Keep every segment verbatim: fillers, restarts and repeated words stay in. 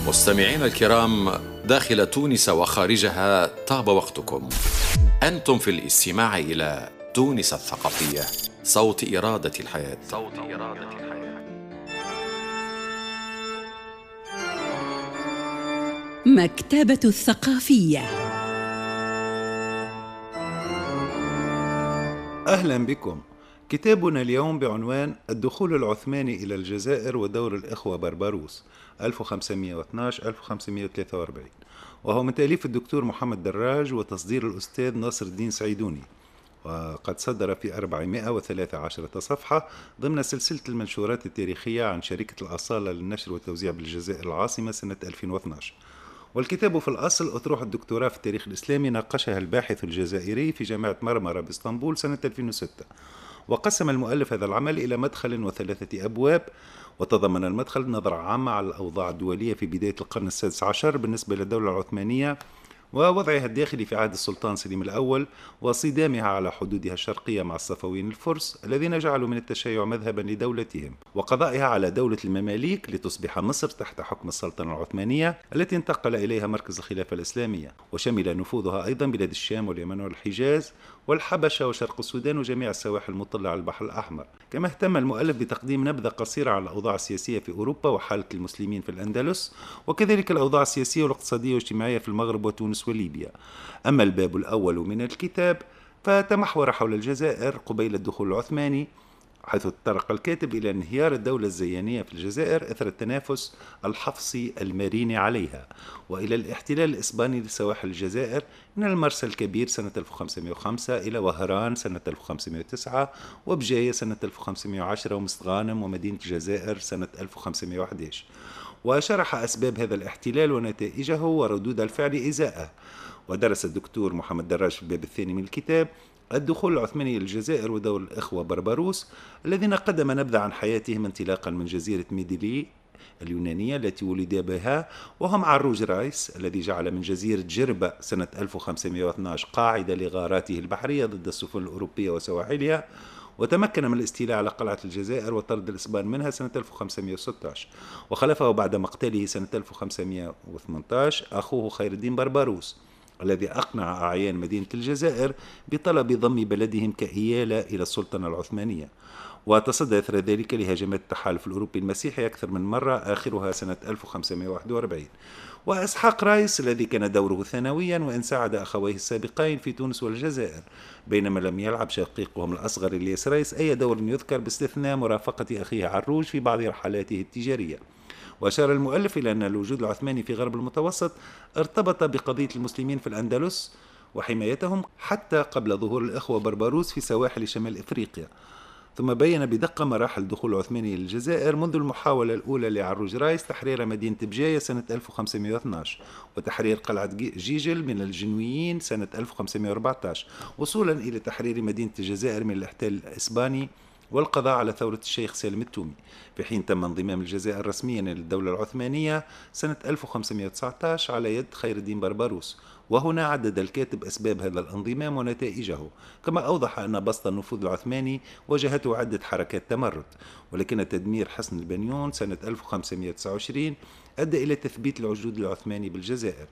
مستمعينا الكرام داخل تونس وخارجها، طاب وقتكم. أنتم في الاستماع إلى تونس الثقافية، صوت إرادة الحياة. صوت إرادة الحياة. مكتبة الثقافية. أهلا بكم. كتابنا اليوم بعنوان الدخول العثماني إلى الجزائر ودور الإخوة بربروس ألف وخمسمائة واثني عشر ألف وخمسمائة وثلاثة وأربعين، وهو من تأليف الدكتور محمد دراج وتصدير الأستاذ ناصر الدين سعيدوني، وقد صدر في أربعمائة وثلاثة عشر صفحة ضمن سلسلة المنشورات التاريخية عن شركة الأصالة للنشر والتوزيع بالجزائر العاصمة سنة ألفين واثني عشر. والكتاب في الأصل أطروحة الدكتوراه في التاريخ الإسلامي ناقشها الباحث الجزائري في جامعة مرمرة باسطنبول سنة ألفين وستة، وقسم المؤلف هذا العمل إلى مدخل وثلاثة أبواب. وتضمن المدخل نظرة عامة على الأوضاع الدولية في بداية القرن السادس عشر بالنسبة للدولة العثمانية ووضعها الداخلي في عهد السلطان سليم الأول، وصدامها على حدودها الشرقية مع الصفويين الفرس الذين جعلوا من التشيع مذهبا لدولتهم، وقضائها على دولة المماليك لتصبح مصر تحت حكم السلطنة العثمانية التي انتقل إليها مركز الخلافة الإسلامية. وشمل نفوذها أيضا بلاد الشام واليمن والحجاز والحبشة وشرق السودان وجميع السواحل المطلة على البحر الأحمر. كما اهتم المؤلف بتقديم نبذة قصيرة عن الأوضاع السياسية في أوروبا وحالة المسلمين في الأندلس، وكذلك الأوضاع السياسية والاقتصادية والاجتماعية في المغرب وتونس وليبيا. أما الباب الأول من الكتاب فتمحور حول الجزائر قبيل الدخول العثماني، حيث تطرق الكاتب إلى انهيار الدولة الزيانية في الجزائر إثر التنافس الحفصي المرين عليها، وإلى الاحتلال الإسباني لسواحل الجزائر من المرسى الكبير سنة ألف وخمسمائة وخمسة إلى وهران سنة ألف وخمسمائة وتسعة وبجاية سنة ألف وخمسمائة وعشرة ومستغانم ومدينة الجزائر سنة ألف وخمسمائة وأحد عشر. وشرح أسباب هذا الاحتلال ونتائجه وردود الفعل إزاءه. ودرس الدكتور محمد دراج في الباب الثاني من الكتاب الدخول العثماني للجزائر ودور الإخوة بربروس الذين قدم نبذة عن حياتهم انطلاقا من جزيرة ميديلي اليونانية التي ولد بها، وهم عروج رايس الذي جعل من جزيرة جربة سنة ألف وخمسمائة واثني عشر قاعدة لغاراته البحرية ضد السفن الأوروبية وسواحلها، وتمكن من الاستيلاء على قلعة الجزائر وطرد الإسبان منها سنة ألف وخمسمائة وستة عشر. وخلفه بعد مقتله سنة ألف وخمسمائة وثمانية عشر أخوه خير الدين بربروس الذي أقنع أعيان مدينة الجزائر بطلب ضم بلدهم كإيالة إلى السلطنة العثمانية. وتصدى إثر ذلك لهجمات التحالف الأوروبي المسيحي أكثر من مرة، آخرها سنة ألف وخمسمائة وواحد وأربعين. وإسحاق رايس الذي كان دوره ثانويا وإن ساعد أخويه السابقين في تونس والجزائر، بينما لم يلعب شقيقهم الأصغر إلياس رايس أي دور يذكر باستثناء مرافقة أخيه عروج في بعض رحلاته التجارية. وأشار المؤلف إلى أن الوجود العثماني في غرب المتوسط ارتبط بقضية المسلمين في الأندلس وحمايتهم حتى قبل ظهور الإخوة بربروس في سواحل شمال إفريقيا. ثم بين بدقة مراحل الدخول العثماني للجزائر منذ المحاولة الأولى لعروج رايس تحرير مدينة بجاية سنة ألف وخمسمائة واثني عشر، وتحرير قلعة جيجل من الجنويين سنة ألف وخمسمائة وأربعة عشر، وصولا إلى تحرير مدينة الجزائر من الاحتلال الإسباني والقضاء على ثورة الشيخ سالم التومي، في حين تم انضمام الجزائر رسميا للدولة العثمانية سنة ألف وخمسمائة وتسعة عشر على يد خير الدين بربروس. وهنا عدد الكاتب أسباب هذا الانضمام ونتائجه، كما أوضح أن بسط النفوذ العثماني واجهته عدة حركات تمرد، ولكن تدمير حصن البنيون سنة ألف وخمسمائة وتسعة وعشرين أدى إلى تثبيت الوجود العثماني بالجزائر،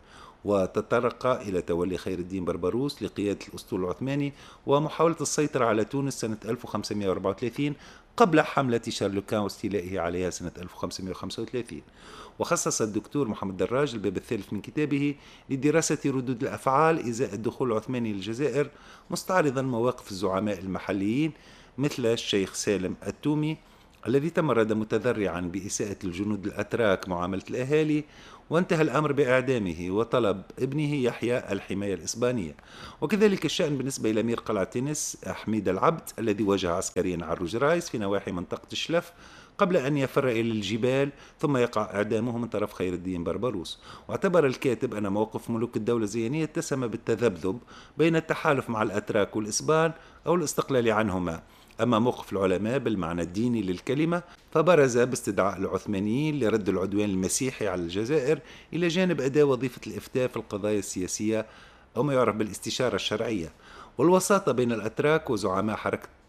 وتطرق إلى تولي خير الدين بربروس لقيادة الأسطول العثماني ومحاولة السيطرة على تونس سنة ألف وخمسمائة وأربعة وثلاثين قبل حملة شارلوكان واستيلائه عليها سنة ألف وخمسمائة وخمسة وثلاثين. وخصص الدكتور محمد دراج الباب الثالث من كتابه لدراسة ردود الأفعال إزاء الدخول العثماني للجزائر، مستعرضا مواقف الزعماء المحليين مثل الشيخ سالم التومي الذي تمرد متذرعا بإساءة الجنود الأتراك معاملة الأهالي، وانتهى الأمر بإعدامه وطلب ابنه يحيى الحماية الإسبانية. وكذلك الشأن بالنسبة إلى أمير قلعة تونس حميد العبد الذي واجه عسكريا عروج رايس في نواحي منطقة الشلف قبل أن يفر إلى الجبال ثم يقع إعدامه من طرف خير الدين بربروس. واعتبر الكاتب أن موقف ملوك الدولة الزيانية اتسم بالتذبذب بين التحالف مع الأتراك والإسبان أو الاستقلال عنهما. أما موقف العلماء بالمعنى الديني للكلمة فبرز باستدعاء العثمانيين لرد العدوان المسيحي على الجزائر إلى جانب أداء وظيفة الإفتاء في القضايا السياسية أو ما يعرف بالاستشارة الشرعية، والوساطة بين الأتراك وزعماء حركة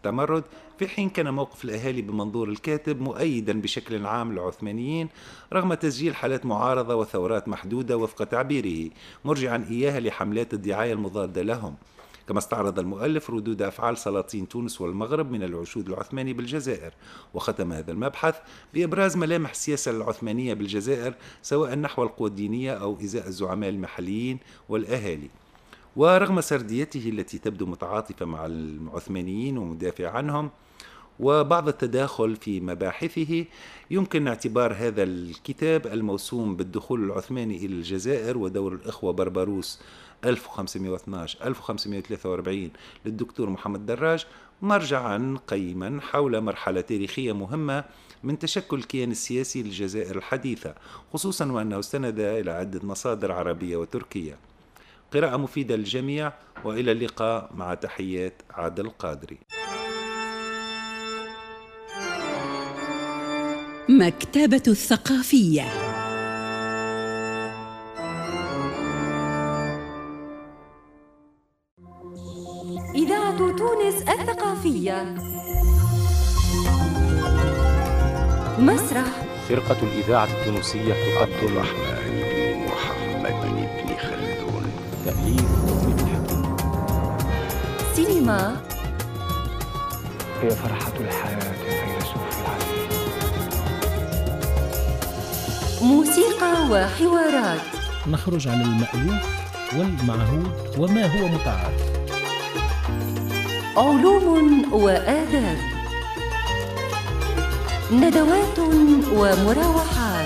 التمرد، في حين كان موقف الأهالي بمنظور الكاتب مؤيدا بشكل عام للعثمانيين رغم تسجيل حالات معارضة وثورات محدودة وفق تعبيره، مرجعا إياها لحملات الدعاية المضادة لهم. كما استعرض المؤلف ردود أفعال سلاطين تونس والمغرب من العشود العثماني بالجزائر، وختم هذا المبحث بإبراز ملامح السياسة العثمانية بالجزائر سواء نحو القوى الدينية أو إزاء الزعماء المحليين والأهالي. ورغم سرديته التي تبدو متعاطفة مع العثمانيين ومدافع عنهم وبعض التداخل في مباحثه، يمكن اعتبار هذا الكتاب الموسوم بالدخول العثماني إلى الجزائر ودور الإخوة بربروس ألف وخمسمائة واثني عشر ألف وخمسمائة وثلاثة وأربعين للدكتور محمد دراج مرجعا قيما حول مرحلة تاريخية مهمة من تشكل الكيان السياسي للجزائر الحديثة، خصوصا وأنه استند إلى عدة مصادر عربية وتركية. قراءة مفيدة للجميع، وإلى اللقاء، مع تحيات عادل القادري. مكتبة الثقافية. إذاعة تونس الثقافية. مسرح فرقة الإذاعة التونسية تقدم الرحمن بن محمد بن خلدون. تأليف توفيق الحكيم. سينما هي فرحة الحياة فيلسوف العالم. موسيقى وحوارات. نخرج عن المألوف والمعهود وما هو متعارف. علوم وآداب. ندوات ومراوحات.